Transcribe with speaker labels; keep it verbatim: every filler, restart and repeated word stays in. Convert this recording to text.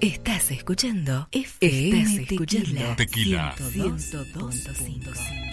Speaker 1: Estás escuchando F M
Speaker 2: Estás escuchando
Speaker 1: Tequila
Speaker 2: Tequila
Speaker 1: ciento dos punto cinco.